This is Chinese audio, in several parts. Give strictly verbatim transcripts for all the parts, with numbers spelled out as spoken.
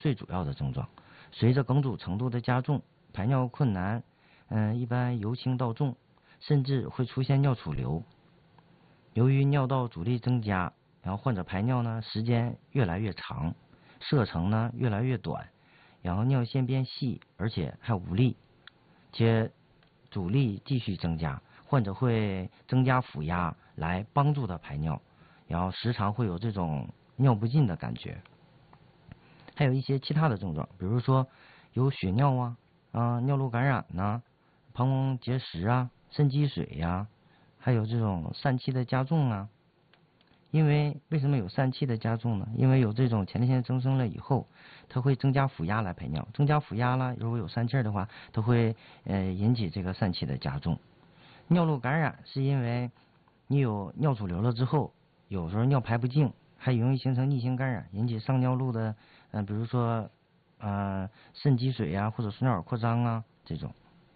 最主要的症状。随着梗阻程度的加重，排尿困难，嗯，一般由轻到重，甚至会出现尿储留。由于尿道阻力增加，然后患者排尿呢时间越来越长，射程呢越来越短，然后尿线变细，而且还无力，且阻力继续增加，患者会增加腹压来帮助他排尿，然后时常会有这种尿不尽的感觉。还有一些其他的症状，比如说有血尿啊、啊尿路感染呐、啊、膀胱结石啊、肾积水呀、啊，还有这种疝气的加重啊。因为为什么有疝气的加重呢？因为有这种前列腺增生了以后，它会增加腹压来排尿，增加腹压了，如果有疝气的话，它会呃引起这个疝气的加重。尿路感染是因为你有尿储留了之后，有时候尿排不净，还容易形成逆行感染，引起上尿路的，嗯、呃，比如说，呃，肾积水呀、啊，或者输尿管扩张啊这种。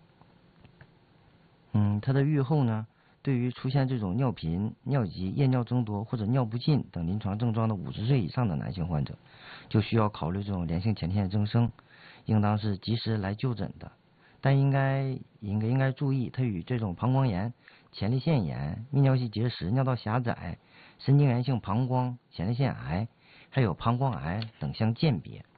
嗯，它的预后呢，对于出现这种尿频、尿急、夜尿增多或者尿不尽等临床症状的五十岁以上的男性患者，就需要考虑这种良性前列腺增生，应当是及时来就诊的。但应该应该应该注意，它与这种膀胱炎、前列腺炎、泌尿系结石、尿道狭窄、神经源性膀胱、前列腺癌，还有膀胱癌等相鉴别。